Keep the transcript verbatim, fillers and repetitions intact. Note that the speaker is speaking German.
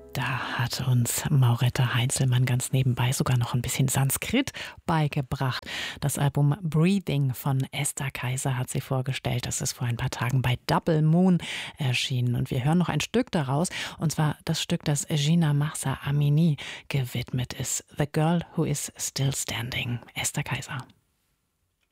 Da hat uns Maurette Heinzelmann ganz nebenbei sogar noch ein bisschen Sanskrit beigebracht. Das Album Breathing von Esther Kaiser hat sie vorgestellt. Das ist vor ein paar Tagen bei Double Moon erschienen. Und wir hören noch ein Stück daraus, und zwar das Stück, das Jina Mahsa Amini gewidmet ist. The Girl Who Is Still Standing. Esther Kaiser.